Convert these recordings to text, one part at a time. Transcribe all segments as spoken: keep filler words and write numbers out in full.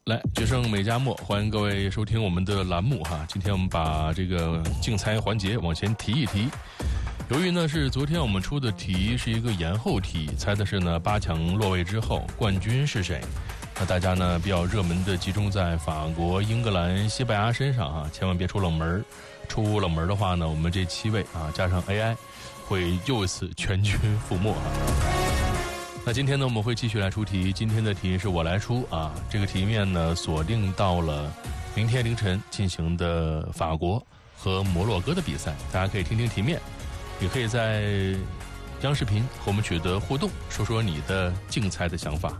来，决胜美加墨，欢迎各位收听我们的栏目哈。今天我们把这个竞猜环节往前提一提。由于呢是昨天我们出的题是一个延后题，猜的是呢八强落位之后冠军是谁。那大家呢比较热门的集中在法国、英格兰、西班牙身上哈，千万别出冷门。出冷门的话呢，我们这七位啊加上 A I 会又次全军覆没哈。那今天呢我们会继续来出题，今天的题是我来出啊。这个题面呢锁定到了明天凌晨进行的法国和摩洛哥的比赛，大家可以听听题面，也可以在央视频和我们取得互动，说说你的竞猜的想法。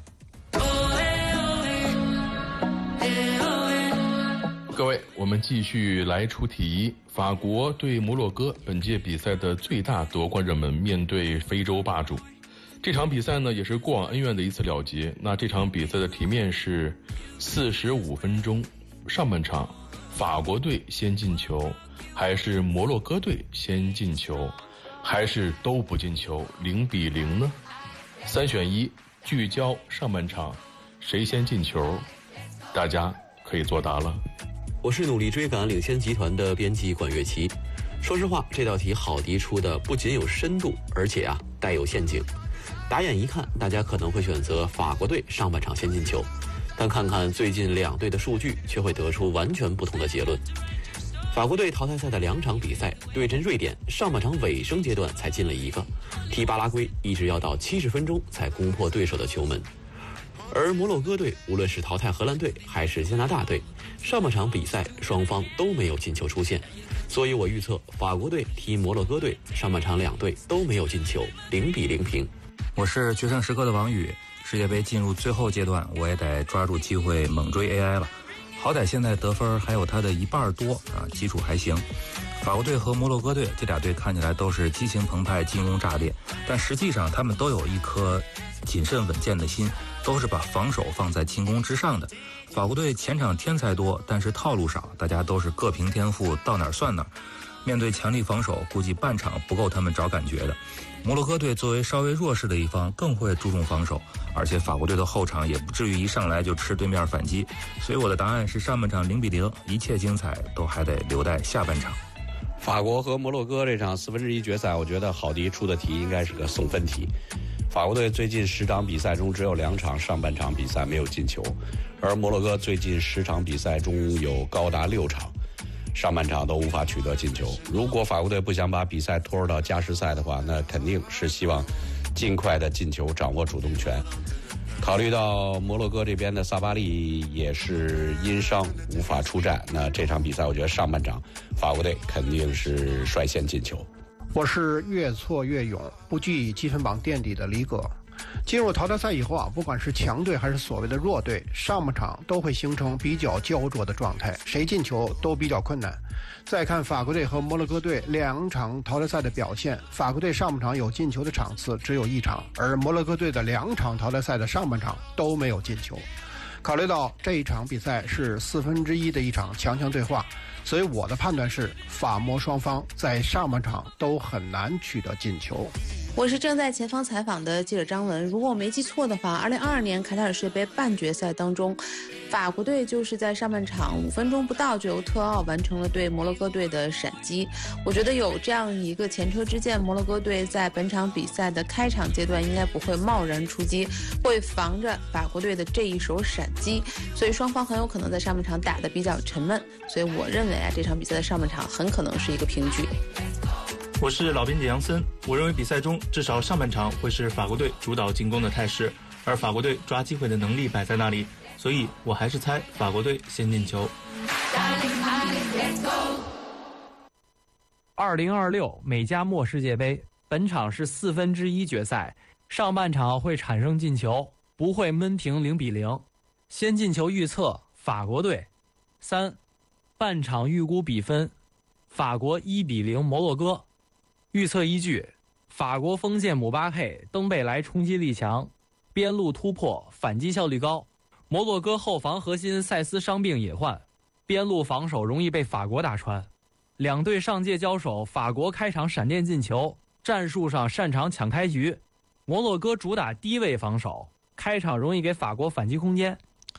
各位，我们继续来出题。法国对摩洛哥，本届比赛的最大夺冠热门面对非洲霸主。这场比赛呢，也是过往恩怨的一次了结。那这场比赛的题面是四十五分钟，上半场法国队先进球，还是摩洛哥队先进球，还是都不进球，零比零呢？三选一，聚焦上半场，谁先进球？大家可以作答了。 我是努力追赶领先集团的编辑管乐琪。说实话，这道题好题出的不仅有深度，而且啊带有陷阱。打眼一看，大家可能会选择法国队上半场先进球，但看看最近两队的数据，却会得出完全不同的结论。法国队淘汰赛的两场比赛对阵瑞典，上半场尾声阶段才进了一个，踢巴拉圭一直要到七十分钟才攻破对手的球门。而摩洛哥队无论是淘汰荷兰队还是加拿大队，上半场比赛双方都没有进球出现，所以我预测法国队踢摩洛哥队，上半场两队都没有进球，零比零平。 我是决胜时刻的王宇，世界杯进入最后阶段，我也得抓住机会猛追 A I 了。好歹现在得分还有他的一半多啊，基础还行。法国队和摩洛哥队这俩队看起来都是激情澎湃、进攻炸裂，但实际上他们都有一颗谨慎稳健的心，都是把防守放在进攻之上的。法国队前场天才多，但是套路少，大家都是各凭天赋，到哪儿算哪儿。面对强力防守，估计半场不够他们找感觉的。摩洛哥队作为稍微弱势的一方，更会注重防守，而且法国队的后场也不至于一上来就吃对面反击，所以我的答案是上半场零比零，一切精彩都还得留待下半场。 法国和摩洛哥这场四分之一决赛，我觉得好题出的题应该是个送分题。法国队最近十场比赛中只有两场上半场比赛没有进球，而摩洛哥最近十场比赛中有高达六场上半场都无法取得进球。如果法国队不想把比赛拖入到加时赛的话，那肯定是希望尽快的进球，掌握主动权。考虑到摩洛哥这边的萨巴利也是因伤无法出战，那这场比赛我觉得上半场法国队肯定是率先进球。 我是越挫越勇，不惧积分榜垫底的李葛。进入淘汰赛以后啊，不管是强队还是所谓的弱队，上半场都会形成比较焦灼的状态，谁进球都比较困难。再看法国队和摩洛哥队两场淘汰赛的表现，法国队上半场有进球的场次只有一场，而摩洛哥队的两场淘汰赛的上半场都没有进球。考虑到这一场比赛是四分之一的一场强强对话，所以我的判断是法摩双方在上半场都很难取得进球。 我是正在前方采访的记者张文。如果我没记错的话，二零二二年卡塔尔世界杯半决赛当中，法国队就是在上半场五分钟不到就由特奥完成了对摩洛哥队的闪击。我觉得有这样一个前车之鉴，摩洛哥队在本场比赛的开场阶段应该不会贸然出击，会防着法国队的这一手闪击，所以双方很有可能在上半场打得比较沉闷。所以我认为啊，这场比赛的上半场很可能是一个平局。 我是老编辑杨森，我认为比赛中至少上半场会是法国队主导进攻的态势，而法国队抓机会的能力摆在那里，所以我还是猜法国队先进球。 二零二六美加墨世界杯，本场是四分之一决赛，上半场会产生进球，不会闷平零比零。先进球预测法国队。三，半场预估比分，法国一比零摩洛哥。预测依据：法国锋线姆巴佩、登贝莱冲击力强，边路突破，反击效率高；摩洛哥后防核心塞斯伤病隐患，边路防守容易被法国打穿。两队上届交手，法国开场闪电进球，战术上擅长抢开局；摩洛哥主打低位防守，开场容易给法国反击空间。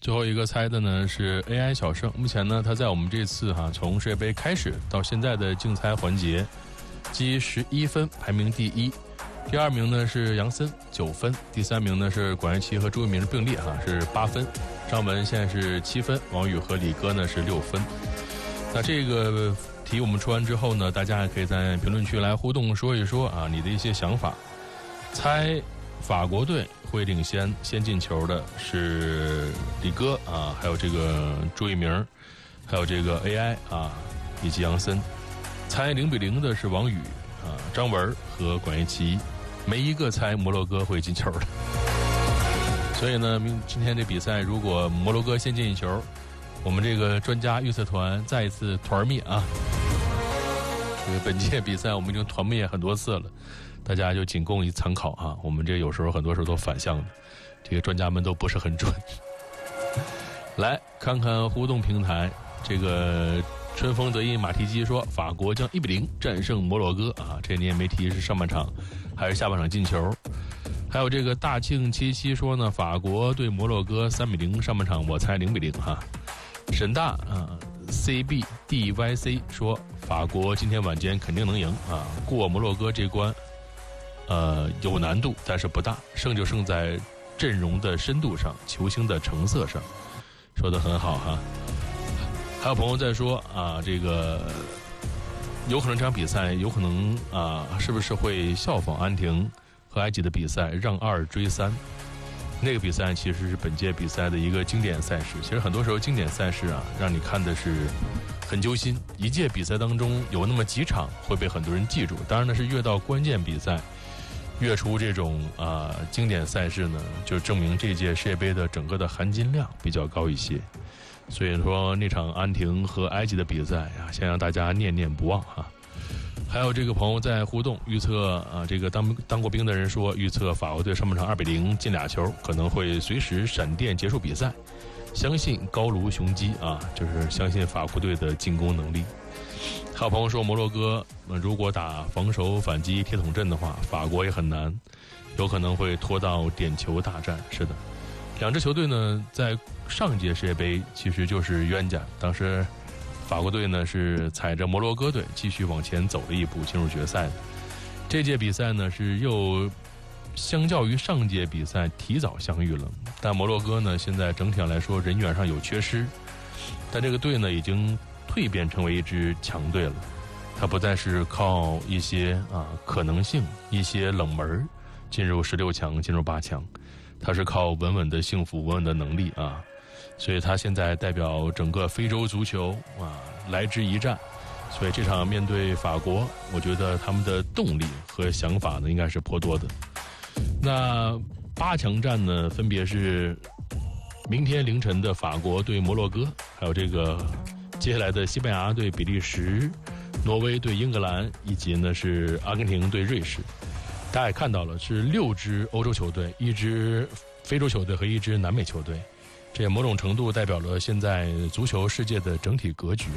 最后一个猜的呢是 A I 小胜，目前呢他在我们这次哈、啊、从世界杯开始到现在的竞猜环节，积十一分，排名第一。第二名呢是杨森九分，第三名呢是管岳琪和朱一鸣并列哈、啊、是八分，张文现在是七分，王宇和李哥呢是六分。那这个题我们出完之后呢，大家还可以在评论区来互动说一说啊你的一些想法。猜法国队会领先先进球的是李哥啊，还有这个朱一鸣，还有这个 A I 啊，以及杨森。猜零比零的是王宇啊、张文和管岳琪，没一个猜摩洛哥会进球的。所以呢，明今天这比赛如果摩洛哥先进一球，我们这个专家预测团再一次团灭啊！这个本届比赛我们已经团灭很多次了。大家就仅供一参考啊，我们这有时候很多时候都反向的，这个专家们都不是很准。来看看互动平台，这个春风得意马蹄鸡说法国将一比零战胜摩洛哥啊，这你也没提是上半场还是下半场进球。还有这个大庆七七说呢，法国对摩洛哥三比零，上半场我猜零比零哈。沈大啊 C B D Y C 说法国今天晚间肯定能赢啊，过摩洛哥这关。呃，有难度，但是不大，胜就胜在阵容的深度上，球星的成色上，说得很好哈。还有朋友在说啊，这个有可能这场比赛有可能啊，是不是会效仿安婷和埃及的比赛，让二追三？那个比赛其实是本届比赛的一个经典赛事。其实很多时候经典赛事啊，让你看的是很揪心。一届比赛当中有那么几场会被很多人记住，当然呢是越到关键比赛。越出这种啊、呃、经典赛事呢，就证明这届世界杯的整个的含金量比较高一些。所以说那场安婷和埃及的比赛呀，先让大家念念不忘哈。还有这个朋友在互动预测啊，这个当当过兵的人说预测法国队上半场二比零进俩球，可能会随时闪电结束比赛。相信高卢雄鸡啊，就是相信法国队的进攻能力。还有朋友说摩洛哥如果打防守反击铁桶阵的话，法国也很难，有可能会拖到点球大战。是的，两支球队呢在上届世界杯其实就是冤家，当时法国队呢是踩着摩洛哥队继续往前走了一步进入决赛的。这届比赛呢是又相较于上届比赛提早相遇了，但摩洛哥呢现在整体上来说人员上有缺失，但这个队呢已经蜕变成为一支强队了，它不再是靠一些啊可能性、一些冷门进入十六强、进入八强，它是靠稳稳的幸福、稳稳的能力啊，所以它现在代表整个非洲足球啊来之一战，所以这场面对法国，我觉得他们的动力和想法呢应该是颇多的。那八强战呢，分别是明天凌晨的法国对摩洛哥，还有这个接下来的西班牙对比利时，挪威对英格兰，以及呢是阿根廷对瑞士。大家也看到了，是六支欧洲球队，一支非洲球队和一支南美球队，这也某种程度代表了现在足球世界的整体格局。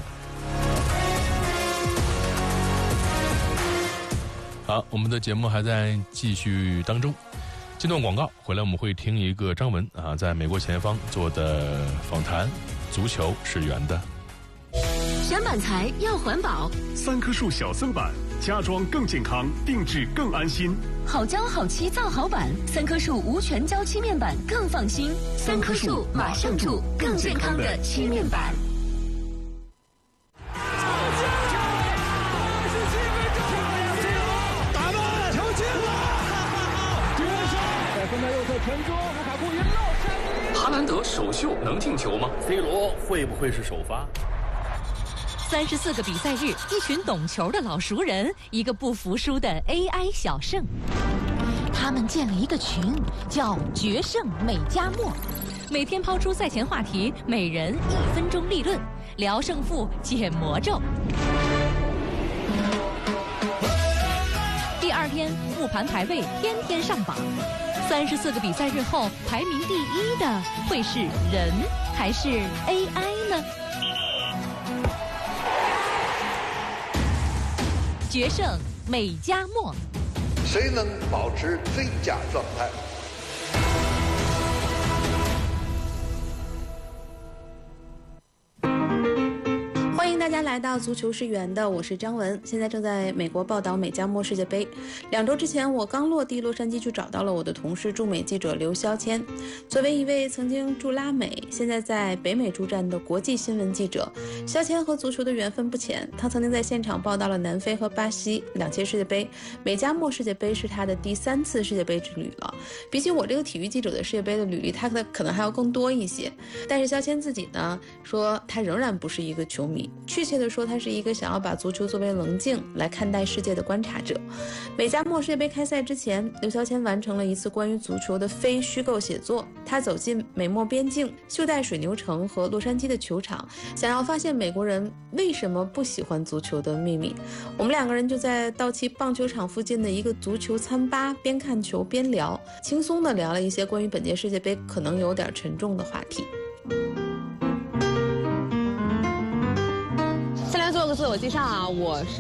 好，我们的节目还在继续当中。这段广告回来，我们会听一个张文啊，在美国前方做的访谈，足球是圆的。 选板材要环保， 三棵树小森板，家装更健康，定制更安心。 好胶好漆造好板，三棵树无全胶漆面板更放心。三棵树马上住更健康的漆面板。 哈兰德首秀能进球吗 ？C 罗会不会是首发？ 三十四个比赛日，一群懂球的老熟人，一个不服输的 A I 小胜。他们建了一个群，叫“决胜美加墨”，每天抛出赛前话题，每人一分钟立论，聊胜负，解魔咒。第二天，复盘排位，天天上榜。三十四个比赛日后，排名第一的会是人还是 A I 呢？决胜美加墨， 谁能保持最佳状态？ 来到足球是圆的，我是张文，现在正在美国报道美加墨世界杯。两周之前，我刚落地洛杉矶，就找到了我的同事驻美记者刘肖谦。作为一位曾经驻拉美，现在在北美驻站的国际新闻记者，肖谦和足球的缘分不浅。他曾经在现场报道了南非和巴西两届世界杯，美加墨世界杯是他的第三次世界杯之旅了。比起我这个体育记者的世界杯的履历，他可能还要更多一些。但是肖谦自己呢，说他仍然不是一个球迷，确切的说，他是一个想要把足球作为棱镜来看待世界的观察者。美加墨世界杯开赛之前，刘肖谦完成了一次关于足球的非虚构写作。他走进美墨边境、袖带水牛城和洛杉矶的球场，想要发现美国人为什么不喜欢足球的秘密。我们两个人就在道奇棒球场附近的一个足球餐吧，边看球边聊，轻松地聊了一些关于本届世界杯可能有点沉重的话题。 先来做个自我介绍啊，我是